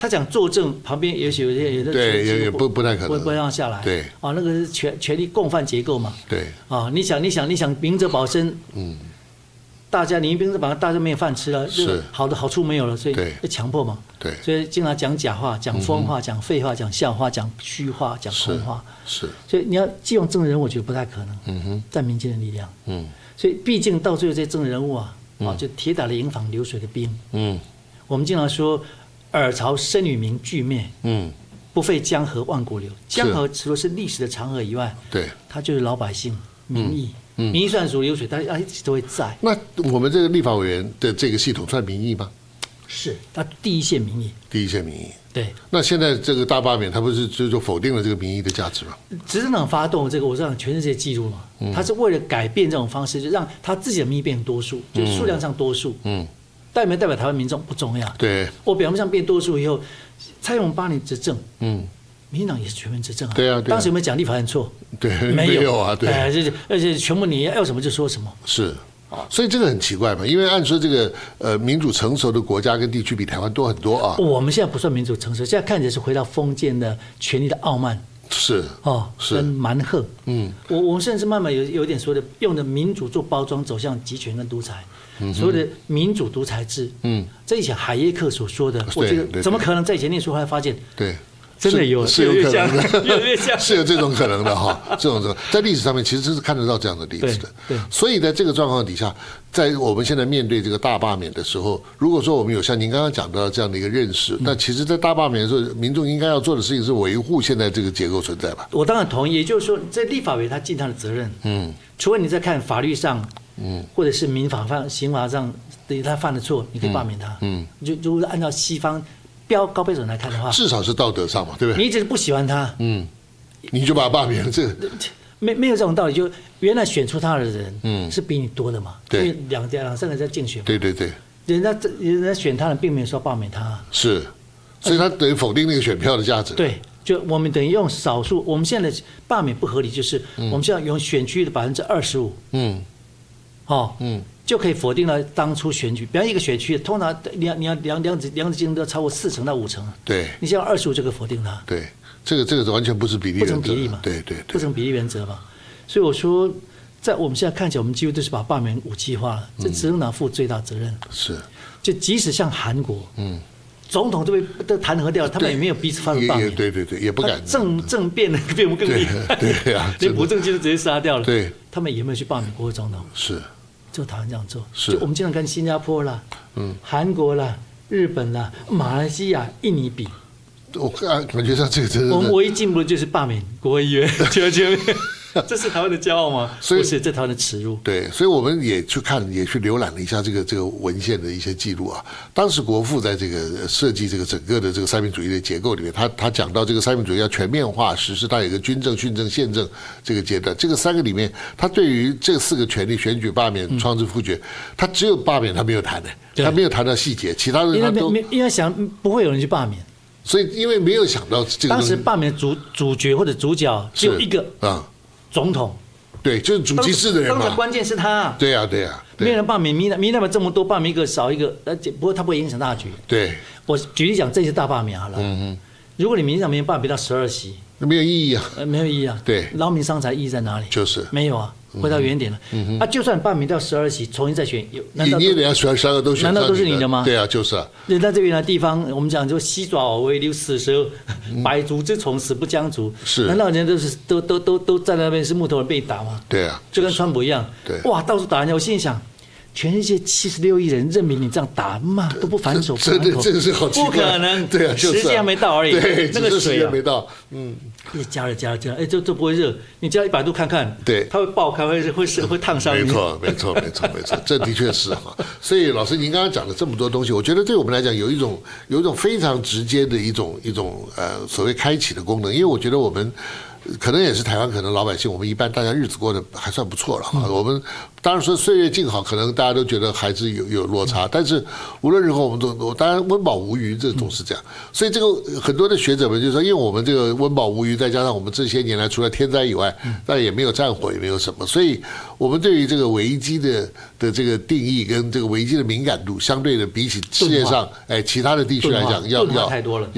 他讲作证旁边也许有的对也不太可能， 不让下来。 对啊，那个是权力共犯结构嘛。 对啊，你想明哲保身，大家你明哲保身，大家没有饭吃了， 是好的好处没有了，所以要强迫嘛。 对， 所以经常讲假话、讲疯话、讲废话、讲笑话、讲虚话、讲空话。 是， 所以你要寄望政治人物，我觉得不太可能。在民间的力量。所以毕竟到最后这些政治人物啊，就铁打的营房流水的兵。我们经常说。尔曹生与民俱灭，不废江河万古流。江河除了是历史的长河以外， 对， 它就是老百姓民意，民意算如流水，它一直都会在。 那我们这个立法委员的这个系统算民意吗？ 是，它第一线民意。第一线民意。 对。 那现在这个大罢免，它不是就否定了这个民意的价值吗？ 执政党发动这个，我让全世界记录嘛，他是为了改变这种方式，就让他自己的民意变多数，就数量上多数。代表台湾民众不重要。对，我表面上变多数以后，蔡英文8年执政，民进党也是全面执政啊。对啊，当时有没有讲立法院错？对，没有啊。对，而且全部你要什么就说什么。是，所以这个很奇怪嘛，因为按说这个民主成熟的国家跟地区比台湾多很多啊。我们现在不算民主成熟，现在看起来是回到封建的权力的傲慢。是是跟蛮横。我们甚至慢慢有点说的，用的民主做包装，走向集权跟独裁。所谓的民主独裁制，这以前海耶克所说的，我觉得怎么可能在以前念书后来发现，对，真的有是有可能的，越来越像是有这种可能的哈，这种在历史上面其实是看得到这样的例子的。对，所以在这个状况底下，在我们现在面对这个大罢免的时候，如果说我们有像您刚刚讲到这样的一个认识，那其实，在大罢免的时候，民众应该要做的事情是维护现在这个结构存在吧？我当然同意，也就是说，在立法委他尽他的责任，除非你在看法律上。或者是民法刑法上他犯的错，你可以罢免他。如果按照西方高标准来看的话，至少是道德上嘛，对不对？你一直不喜欢他，你就把他罢免了，这个没有这种道理。就原来选出他的人，是比你多的嘛，因为两三个在竞选嘛。对对对，人家选他的并没有说罢免他，是，所以他等于否定那个选票的价值。对。就我们等于用少数，我们现在的罢免不合理，就是我们现在用选区的25%。就可以否定了当初选举。比方一个选区，通常你要两子竞争都要超过40%到50%。对，你现在25%就可以否定它。对，这个完全不是比例原则，不成比例嘛。对，不成比例原则嘛。所以我说，在我们现在看起来，我们几乎都是把罢免武器化了，这执政党负最大责任。是，就即使像韩国，总统都弹劾掉了，他们也没有彼此发动罢免。对，也不敢。政变的比我们更厉害。对啊，连朴正基都直接杀掉了。对，他们也没有去罢免国会总统。是。就台湾这样做，就我们经常跟新加坡啦、韩国啦、日本啦、马来西亚、印尼比，我感觉上这个真的，我们唯一进步的就是罢免国会议员，这是台湾的骄傲吗？所以是这台湾的耻辱。对，所以我们也去看，也去浏览了一下这个文献的一些记录啊。当时国父在这个设计这个整个的这个三民主义的结构里面，他讲到这个三民主义要全面化实施，它有一个军政、训政、宪政这个阶段。这个3个里面，他对于这4个权利——选举、罢免、创制、复决，他只有罢免他没有谈的，他没有谈到细节，其他的他都因为想不会有人去罢免，所以因为没有想到这个当时罢免主角或者主角只有一个啊。总统，对，就是主机制的人嘛。当然，关键是他。对呀，没有人罢免，民代表这么多，罢免一个少一个，不过他不会影响大局。对，我举例讲，这次大罢免好了。如果你民进党没有罢免到12席，那没有意义啊。没有意义啊。对，劳民伤财意义在哪里？就是没有啊。回到原点了。就算罢免到12席，重新再选，你也得要选12个都选，难道都是你的吗？对啊，就是啊。人在这原来地方，我们讲就西爪我为留死蛇，百足之虫，死不将足。是，难道人家都站在那边是木头人被打吗？对啊，就跟川普一样。对，哇，到处打人家。我心里想，全世界76亿人任凭你这样打骂都不反手，真的这个是好奇怪，不可能。对啊，时间还没到而已。对，那个水没到。你加了，哎，这不会热，你加100度看看，对，它会爆开，会烫伤你。没错，这的确是哈。所以老师，您刚刚讲了这么多东西，我觉得对我们来讲有一种非常直接的一种所谓开启的功能，因为我觉得我们。可能也是台湾，可能老百姓我们一般大家日子过得还算不错了哈。我们当然说岁月静好，可能大家都觉得还是有落差，但是无论如何，我们都当然温饱无余，这总是这样。所以这个很多的学者们就说，因为我们这个温饱无余，再加上我们这些年来除了天灾以外，但也没有战火，也没有什么，所以我们对于这个危机的这个定义跟这个危机的敏感度，相对的比起世界上其他的地区来讲，要太多了。